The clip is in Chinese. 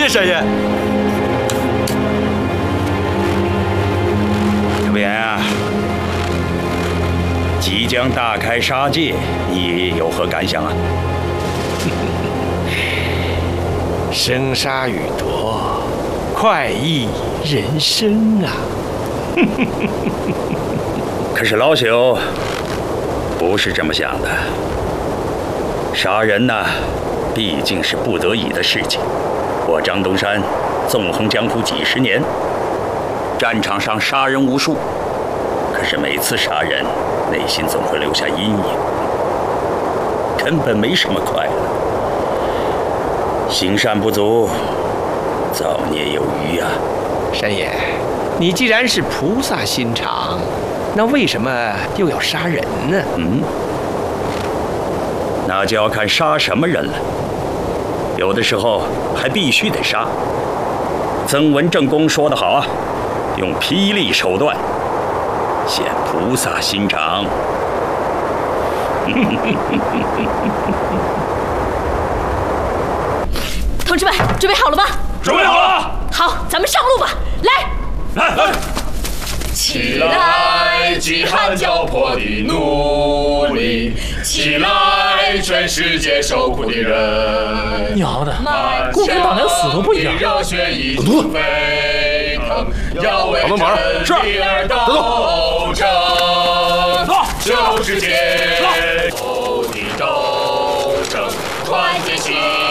谢山爷。 这边啊，即将大开杀戒，你有何感想啊？ 生杀予夺，快意人生啊！ 可是老朽不是这么想的。杀人呢，毕竟是不得已的事情。我张东山纵横江湖几十年，战场上杀人无数，可是每次杀人，内心总会留下阴影，根本没什么快乐。行善不足，造孽有余啊！ 山爷，你既然是菩萨心肠，那为什么又要杀人呢？ 那就要看杀什么人了。有的时候还必须得杀。曾文正公说得好啊，用霹雳手段显菩萨心肠。 同志们，准备好了吗？ 准备好了。 好，咱们上路吧！来。 起来，饥寒交迫的奴隶！起来，全世界受苦的人！ 娘的，跟我们党员死都不一样。 热血一吐沸腾，要为真理而斗争。就是接后的斗争，团结起。